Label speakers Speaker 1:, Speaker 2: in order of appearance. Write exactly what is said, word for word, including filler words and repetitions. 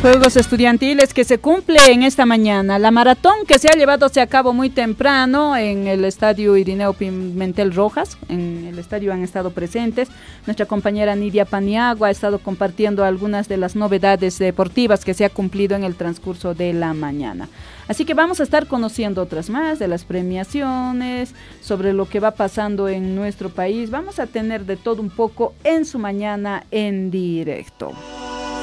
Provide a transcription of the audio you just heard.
Speaker 1: Juegos estudiantiles que se cumple en esta mañana. La maratón que se ha llevado a cabo muy temprano en el estadio Irineo Pimentel Rojas. En el estadio han estado presentes. Nuestra compañera Nidia Paniagua ha estado compartiendo algunas de las novedades deportivas que se ha cumplido en el transcurso de la mañana. Así que vamos a estar conociendo otras más de las premiaciones, sobre lo que va pasando en nuestro país. Vamos a tener de todo un poco en su mañana en directo.